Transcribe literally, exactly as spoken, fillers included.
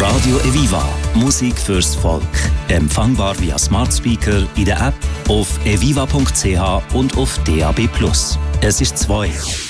Radio Eviva. Musik fürs Volk. Empfangbar via Smart Speaker in der App, auf eviva punkt c h und auf D A B plus. Es ist zwei.